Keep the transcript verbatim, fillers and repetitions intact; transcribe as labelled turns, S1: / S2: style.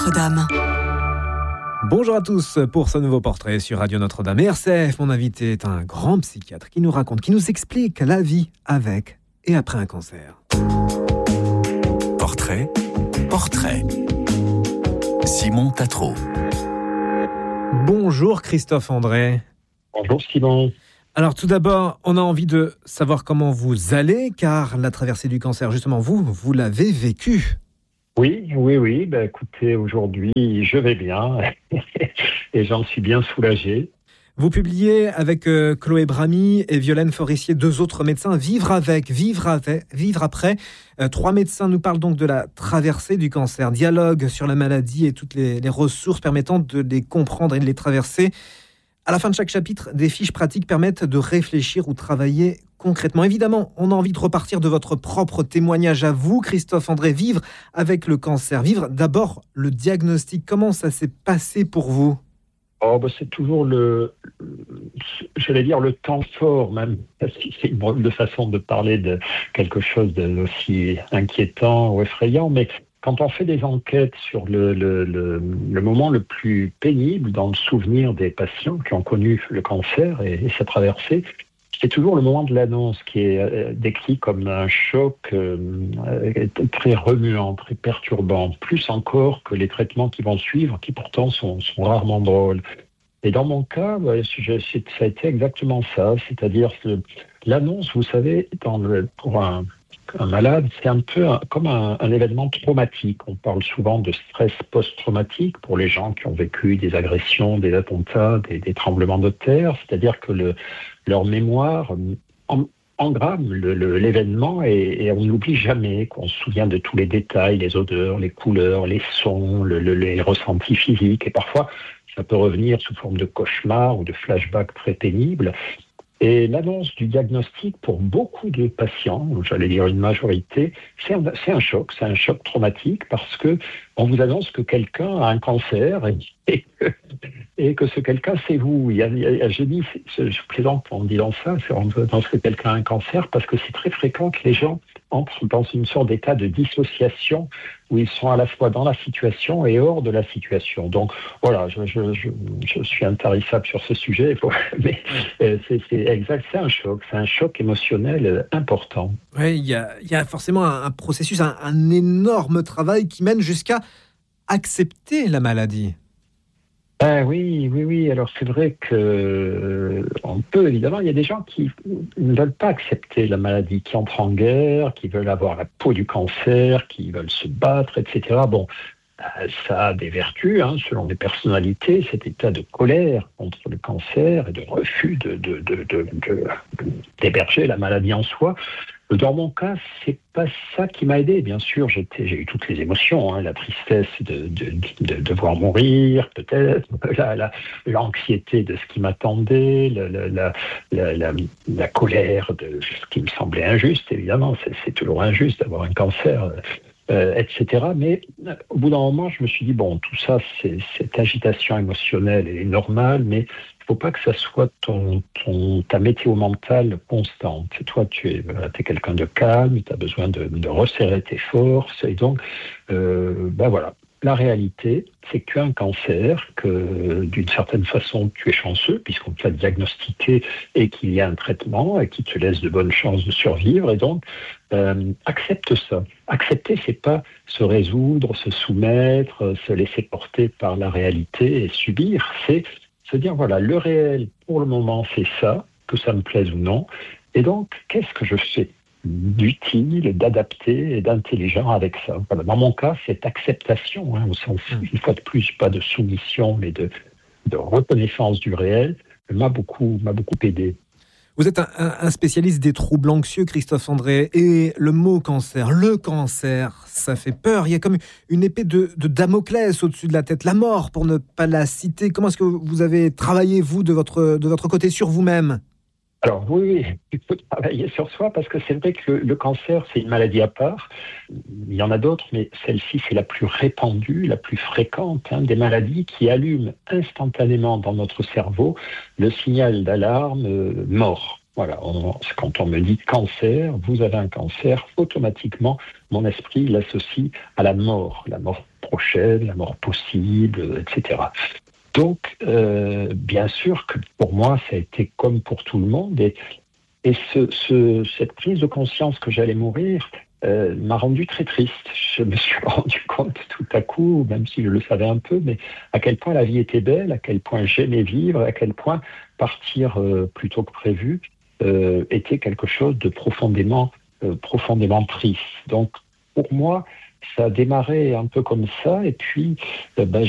S1: Notre-Dame.
S2: Bonjour à tous pour ce nouveau portrait sur Radio Notre-Dame. Et R C F, mon invité est un grand psychiatre qui nous raconte, qui nous explique la vie avec et après un cancer.
S3: Portrait, portrait. Simon Tatro.
S2: Bonjour Christophe André.
S4: Bonjour Simon.
S2: Alors tout d'abord, on a envie de savoir comment vous allez, car la traversée du cancer, justement, vous, vous l'avez vécue.
S4: Oui, oui, oui. Ben, écoutez, aujourd'hui, je vais bien et j'en suis bien soulagé.
S2: Vous publiez avec euh, Chloé Bramy et Violaine Forissier, deux autres médecins, Vivre avec, vivre avec, vivre après. Euh, trois médecins nous parlent donc de la traversée du cancer, dialogue sur la maladie et toutes les, les ressources permettant de les comprendre et de les traverser. À la fin de chaque chapitre, des fiches pratiques permettent de réfléchir ou travailler concrètement. Évidemment, on a envie de repartir de votre propre témoignage à vous, Christophe André, vivre avec le cancer. Vivre d'abord le diagnostic. Comment ça s'est passé pour vous ?
S4: Oh, ben c'est toujours le, j'allais dire le temps fort, même si c'est une drôle de façon de parler de quelque chose d'aussi inquiétant ou effrayant, mais quand on fait des enquêtes sur le, le, le, le moment le plus pénible dans le souvenir des patients qui ont connu le cancer et, et sa traversée, c'est toujours le moment de l'annonce qui est euh, décrit comme un choc euh, très remuant, très perturbant, plus encore que les traitements qui vont suivre, qui pourtant sont, sont rarement drôles. Et dans mon cas, ouais, je, ça a été exactement ça, c'est-à-dire que l'annonce, vous savez, dans le, pour un, un malade, c'est un peu un, comme un, un événement traumatique. On parle souvent de stress post-traumatique pour les gens qui ont vécu des agressions, des attentats, des, des tremblements de terre, c'est-à-dire que le leur mémoire en, engramme le, le, l'événement et, et on n'oublie jamais, qu'on se souvient de tous les détails, les odeurs, les couleurs, les sons, le, le, les ressentis physiques. Et parfois, ça peut revenir sous forme de cauchemar ou de flashback très pénible. Et l'annonce du diagnostic, pour beaucoup de patients, j'allais dire une majorité, c'est un, c'est un choc, c'est un choc traumatique parce que on vous annonce que quelqu'un a un cancer et, et, que, et que ce quelqu'un, c'est vous. Il y a, il y a, je dis, je plaisante en disant ça, c'est en disant que quelqu'un a un cancer parce que c'est très fréquent que les gens entrent dans une sorte d'état de dissociation où ils sont à la fois dans la situation et hors de la situation. Donc voilà, je, je, je, je suis intarissable sur ce sujet, mais c'est, c'est exact, c'est un choc, c'est un choc émotionnel important.
S2: Oui, il y a, il y a forcément un, un processus, un, un énorme travail qui mène jusqu'à accepter la maladie.
S4: Ben oui, oui, oui. Alors c'est vrai que on peut évidemment. Il y a des gens qui ne veulent pas accepter la maladie, qui entrent en guerre, qui veulent avoir la peau du cancer, qui veulent se battre, et cetera. Bon, ça a des vertus, hein, selon des personnalités. Cet état de colère contre le cancer et de refus de, de, de, de, de, d'héberger la maladie en soi. Dans mon cas, c'est pas ça qui m'a aidé. Bien sûr, j'étais, j'ai eu toutes les émotions, hein, la tristesse de, de, de, de voir mourir, peut-être, la, la, l'anxiété de ce qui m'attendait, la, la, la, la, la, la colère de ce qui me semblait injuste. Évidemment, c'est, c'est toujours injuste d'avoir un cancer, euh, et cetera. Mais au bout d'un moment, je me suis dit, bon, tout ça, c'est, cette agitation émotionnelle est normale, mais il ne faut pas que ça soit ton, ton, ta météo mentale constante. Toi, tu es, tu es quelqu'un de calme, tu as besoin de, de resserrer tes forces. Et donc, euh, ben voilà, la réalité, c'est que tu as un cancer, que d'une certaine façon, tu es chanceux, puisqu'on te l'a diagnostiqué et qu'il y a un traitement et qui te laisse de bonnes chances de survivre. Et donc, euh, accepte ça. Accepter, c'est pas se résoudre, se soumettre, se laisser porter par la réalité et subir. C'est se dire, voilà, le réel, pour le moment, c'est ça, que ça me plaise ou non. Et donc, qu'est-ce que je fais d'utile, d'adapté et d'intelligent avec ça? Voilà. Dans mon cas, cette acceptation, hein, au sens, une fois de plus, pas de soumission, mais de, de reconnaissance du réel, m'a beaucoup, m'a beaucoup aidé.
S2: Vous êtes un, un spécialiste des troubles anxieux, Christophe André, et le mot cancer, le cancer, ça fait peur. Il y a comme une épée de, de Damoclès au-dessus de la tête, la mort, pour ne pas la citer. Comment est-ce que vous avez travaillé, vous, de votre, de votre côté, sur vous-même ?
S4: Alors oui, oui, il faut travailler sur soi parce que c'est vrai que le, le cancer, c'est une maladie à part. Il y en a d'autres, mais celle-ci, c'est la plus répandue, la plus fréquente, hein, des maladies qui allument instantanément dans notre cerveau le signal d'alarme euh, mort. Voilà, on, quand on me dit cancer, vous avez un cancer, automatiquement, mon esprit l'associe à la mort, la mort prochaine, la mort possible, et cetera. Donc, euh, bien sûr que pour moi, ça a été comme pour tout le monde. Et, et ce, ce, cette prise de conscience que j'allais mourir euh, m'a rendu très triste. Je me suis rendu compte tout à coup, même si je le savais un peu, mais à quel point la vie était belle, à quel point j'aimais vivre, à quel point partir euh, plus tôt que prévu euh, était quelque chose de profondément, euh, profondément triste. Donc, pour moi, ça a démarré un peu comme ça. Et puis, euh, ben,